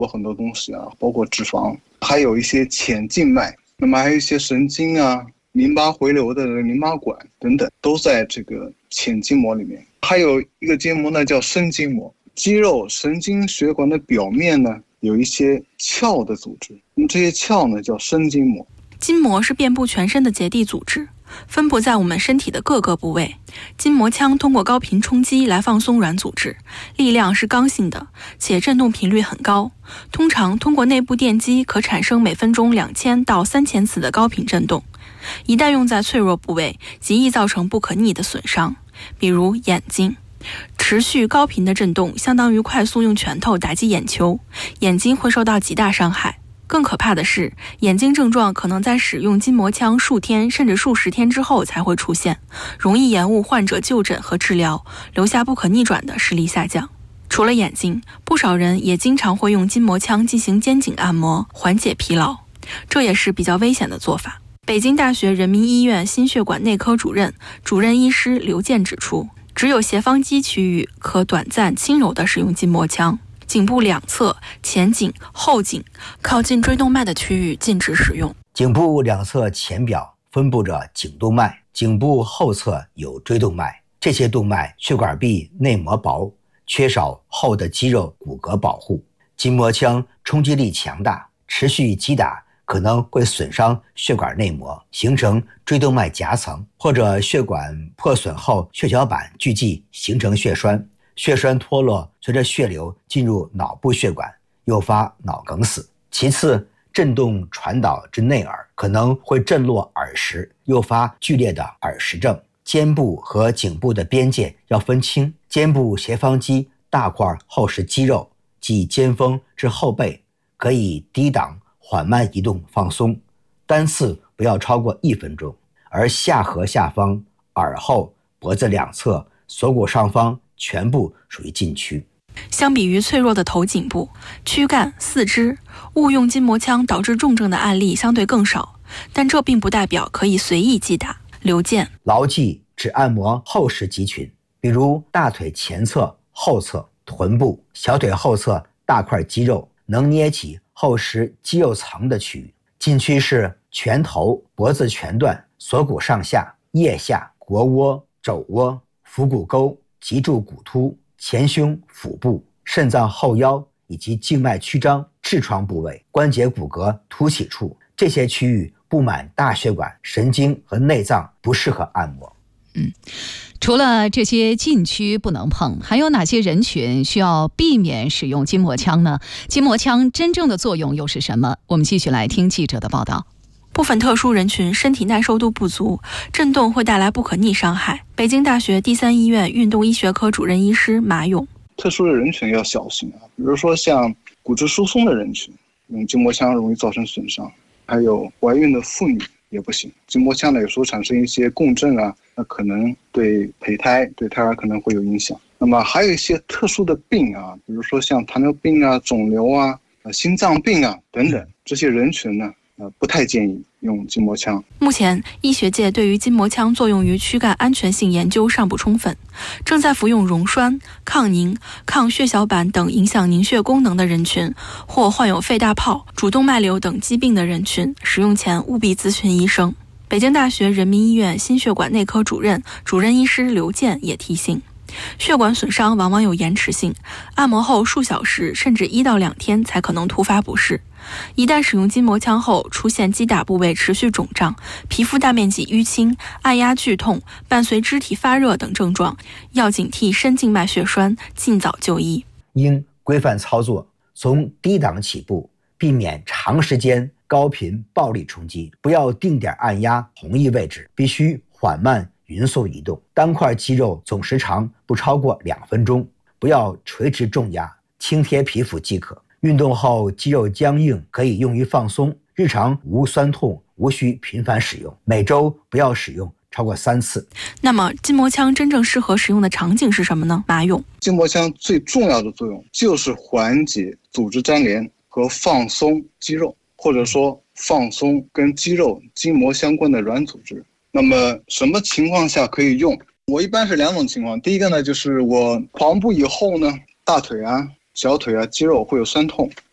很多东西啊，包括脂肪，还有一些浅静脉，那么还有一些神经啊、淋巴回流的淋巴管等等，都在这个浅筋膜里面。还有一个筋膜呢叫深筋膜，肌肉神经血管的表面呢有一些鞘的组织，那么这些鞘呢叫深筋膜。 筋膜是遍布全身的结缔组织，分布在我们身体的各个部位。筋膜腔通过高频冲击来放松软组织，力量是刚性的，且振动频率很高。通常通过内部电击可产生每分钟2000到3000次的高频振动。一旦用在脆弱部位，极易造成不可逆的损伤，比如眼睛。持续高频的振动相当于快速用拳头打击眼球，眼睛会受到极大伤害。更可怕的是，眼睛症状可能在使用筋膜枪数天甚至数十天之后才会出现，容易延误患者就诊和治疗，留下不可逆转的视力下降。除了眼睛，不少人也经常会用筋膜枪进行肩颈按摩，缓解疲劳，这也是比较危险的做法。北京大学人民医院心血管内科主任医师刘健指出，只有斜方肌区域可短暂轻柔地使用筋膜枪，颈部两侧、前颈、后颈靠近椎动脉的区域禁止使用。 颈部两侧前表分布着颈动脉，颈部后侧有椎动脉，这些动脉血管壁内膜薄，缺少厚的肌肉骨骼保护。筋膜枪冲击力强大，持续击打可能会损伤血管内膜，形成椎动脉夹层，或者血管破损后血小板聚集形成血栓，血栓脱落随着血流进入脑部血管，诱发脑梗死。其次，震动传导至内耳，可能会震落耳石，诱发剧烈的耳石症。肩部和颈部的边界要分清，肩部斜方肌大块厚实肌肉，即肩峰至后背，可以低档缓慢移动放松，单次不要超过1分钟。而下颌下方、耳后、脖子两侧、锁骨上方全部属于禁区。 相比于脆弱的头颈部、躯干、四肢，误用筋膜枪导致重症的案例相对更少，但这并不代表可以随意击打。刘健牢记只按摩厚实肌群，比如大腿前侧、后侧、臀部、小腿后侧大块肌肉，能捏起厚实肌肉层的区域。禁区是拳头、脖子前段、锁骨上下、腋下、腘窝、肘窝、腹股沟、脊柱骨突、前胸、腹部、肾脏后腰以及静脉曲张、痔疮部位、关节骨骼凸起处，这些区域布满大血管、神经和内脏，不适合按摩。 除了这些禁区不能碰，还有哪些人群需要避免使用筋膜枪呢？筋膜枪真正的作用又是什么？我们继续来听记者的报道。 部分特殊人群身体耐受度不足，震动会带来不可逆伤害。北京大学第三医院运动医学科主任医师马勇： 特殊的人群要小心啊，比如说像骨质疏松的人群，用筋膜枪容易造成损伤，还有怀孕的妇女也不行。筋膜枪呢，有时候产生一些共振啊，那可能对胚胎、对胎儿可能会有影响。那么还有一些特殊的病啊，比如说像糖尿病啊、肿瘤啊、心脏病啊等等，这些人群呢，不太建议用筋膜枪。 目前，医学界对于筋膜枪作用于躯干安全性研究尚不充分，正在服用溶栓、抗凝、抗血小板等影响凝血功能的人群，或患有肺大泡、主动脉瘤等疾病的人群，使用前务必咨询医生。北京大学人民医院心血管内科主任医师刘健也提醒，血管损伤往往有延迟性，按摩后数小时甚至1到2天才可能突发不适。一旦使用筋膜枪后出现击打部位持续肿胀、皮肤大面积淤青、按压剧痛，伴随肢体发热等症状，要警惕深静脉血栓，尽早就医。 应规范操作，从低档起步，避免长时间高频暴力冲击，不要定点按压同一位置，必须缓慢匀速移动，单块肌肉总时长不超过2分钟，不要垂直重压，轻贴皮肤即可。运动后肌肉僵硬可以用于放松，日常无酸痛，无需频繁使用，每周不要使用超过3次。 那么筋膜枪真正适合使用的场景是什么呢？马勇： 筋膜枪最重要的作用就是缓解组织粘连和放松肌肉，或者说放松跟肌肉筋膜相关的软组织。那么什么情况下可以用？我一般是2种情况。第一个呢，就是我跑步以后呢，大腿啊、小腿啊肌肉会有酸痛，